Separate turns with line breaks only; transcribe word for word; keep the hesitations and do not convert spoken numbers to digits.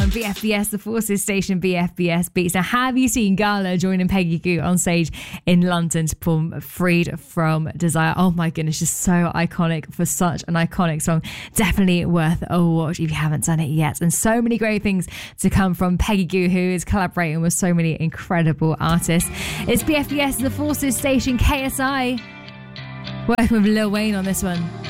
on B F B S, the Forces station, B F B S Beats. Now, have you seen Gala joining Peggy Gou on stage in London to perform Freed From Desire? Oh my goodness, just so iconic for such an iconic song. Definitely worth a watch if you haven't done it yet. And so many great things to come from Peggy Gou, who is collaborating with so many incredible artists. It's B F B S, the Forces station, K S I, working with Lil Wayne on this one.